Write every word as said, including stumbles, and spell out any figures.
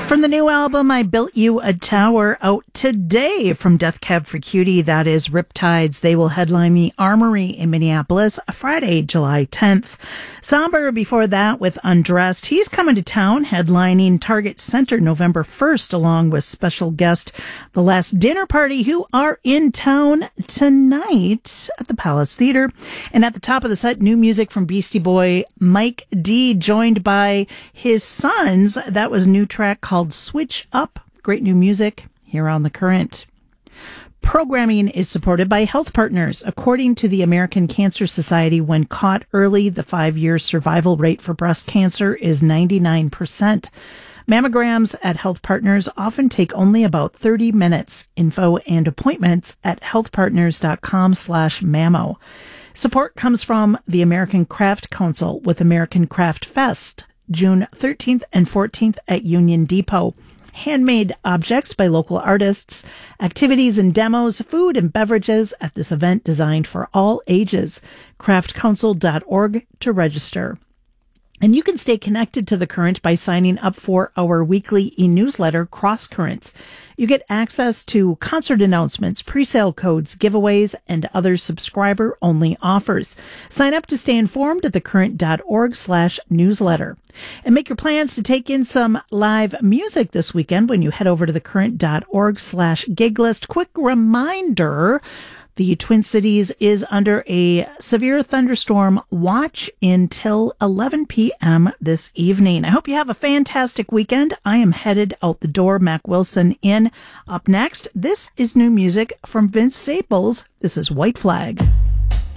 From the new album, I Built You a Tower, out today from Death Cab for Cutie. That is Riptides. They will headline the Armory in Minneapolis Friday, July tenth. Somber before that with Undressed. He's coming to town, headlining Target Center November first, along with special guest The Last Dinner Party, who are in town tonight at the Palace Theater. And at the top of the set, new music from Beastie Boy Mike D, joined by his sons. That was a new track called Switch Up. Great new music here on The Current. Programming is supported by Health Partners. According to the American Cancer Society, when caught early, the five-year survival rate for breast cancer is ninety-nine percent. Mammograms at Health Partners often take only about thirty minutes. Info and appointments at healthpartners.com slash mammo. Support comes from the American Craft Council with American Craft Fest, June thirteenth and fourteenth at Union Depot. Handmade objects by local artists, activities and demos, food and beverages at this event designed for all ages. craft council dot org to register. And you can stay connected to The Current by signing up for our weekly e-newsletter, Cross Currents. You get access to concert announcements, pre-sale codes, giveaways, and other subscriber-only offers. Sign up to stay informed at thecurrent.org slash newsletter. And make your plans to take in some live music this weekend when you head over to thecurrent.org slash gig list. Quick reminder, the Twin Cities is under a severe thunderstorm watch until eleven p.m. this evening. I hope you have a fantastic weekend. I am headed out the door. Mac Wilson in. Up next, this is new music from Vince Staples. This is White Flag.